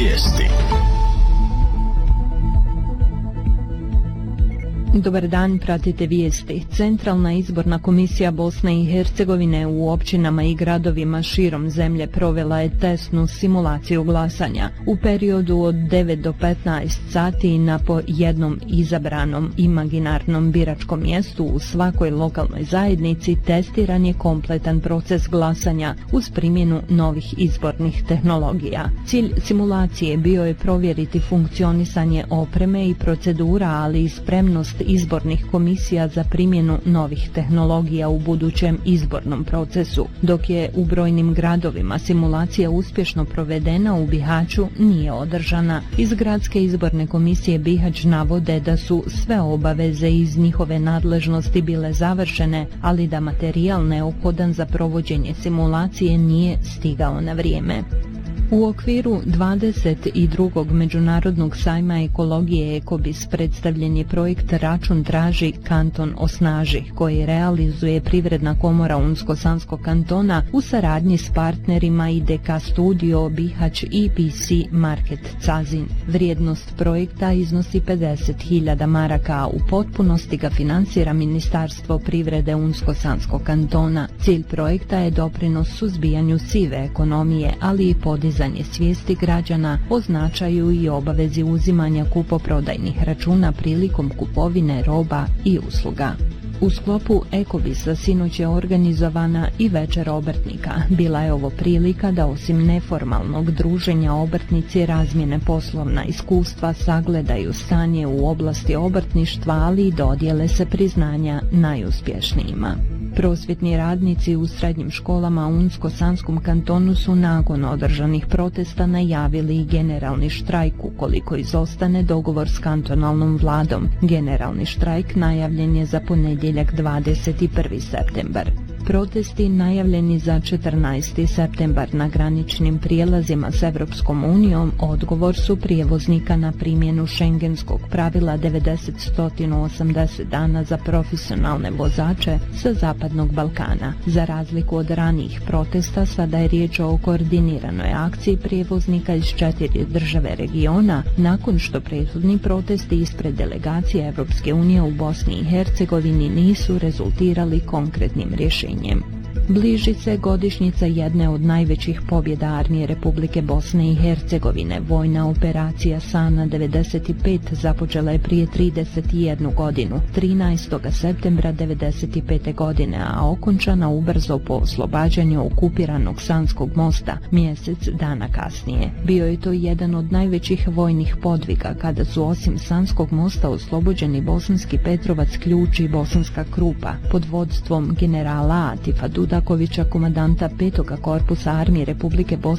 Vijesti. Dobar dan, pratite vijesti. Centralna izborna komisija Bosne i Hercegovine u općinama i gradovima širom zemlje provela je testnu simulaciju glasanja. U periodu od 9 do 15 sati na po jednom izabranom imaginarnom biračkom mjestu u svakoj lokalnoj zajednici testiran je kompletan proces glasanja uz primjenu novih izbornih tehnologija. Cilj simulacije bio je provjeriti funkcionisanje opreme i procedura, ali i spremnost izbornih komisija za primjenu novih tehnologija u budućem izbornom procesu. Dok je u brojnim gradovima simulacija uspješno provedena, u Bihaću nije održana. Iz Gradske izborne komisije Bihać navode da su sve obaveze iz njihove nadležnosti bile završene, ali da materijal neophodan za provođenje simulacije nije stigao na vrijeme. U okviru 22. Međunarodnog sajma ekologije Ekobis predstavljen je projekt Račun traži, kanton osnaži, koji realizuje Privredna komora Unsko-Sanskog kantona u saradnji s partnerima IDK Studio, Bihać i PC Market Cazin. Vrijednost projekta iznosi 50.000 maraka, a u potpunosti ga financira Ministarstvo privrede Unsko-Sanskog kantona. Cilj projekta je doprinos suzbijanju sive ekonomije, ali i podizanje svijesti građana o značaju i obavezi uzimanja kupoprodajnih računa prilikom kupovine roba i usluga. U sklopu Ekobisa sinoć je organizovana i večer obrtnika. Bila je ovo prilika da osim neformalnog druženja obrtnici razmjene poslovna iskustva, sagledaju stanje u oblasti obrtništva, ali i dodijele se priznanja najuspješnijima. Prosvjetni radnici u srednjim školama u Unsko-Sanskom kantonu su nakon održanih protesta najavili i generalni štrajk ukoliko izostane dogovor s kantonalnom vladom. Generalni štrajk najavljen je za ponedjeljak 21. septembar. Protesti najavljeni za 14. septembar na graničnim prijelazima s Evropskom unijom odgovor su prijevoznika na primjenu šengenskog pravila 90-180 dana za profesionalne vozače sa Zapadnog Balkana. Za razliku od ranijih protesta, sada je riječ o koordiniranoj akciji prijevoznika iz 4 države regiona, nakon što prethodni protesti ispred delegacije Evropske unije u Bosni i Hercegovini nisu rezultirali konkretnim rješenjem. Bliži se godišnjica jedne od najvećih pobjeda Armije Republike Bosne i Hercegovine. Vojna operacija Sana 95 započela je prije 31 godinu, 13. septembra 95. godine, a okončana ubrzo po oslobađanju okupiranog Sanskog mosta mjesec dana kasnije. Bio je to jedan od najvećih vojnih podviga kada su osim Sanskog mosta oslobođeni Bosanski Petrovac, Ključ i Bosanska Krupa pod vodstvom generala Atifa Dudakovića, komandanta 5. korpusa Armije Republike Bosne